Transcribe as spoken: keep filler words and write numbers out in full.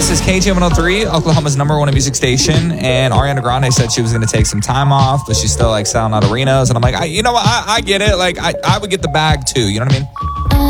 this is K J one oh three, Oklahoma's number one music station. And Ariana Grande said she was going to take some time off, but she's still like selling out arenas. And I'm like, I, you know what? I, I get it. Like, I, I would get the bag too. You know what I mean?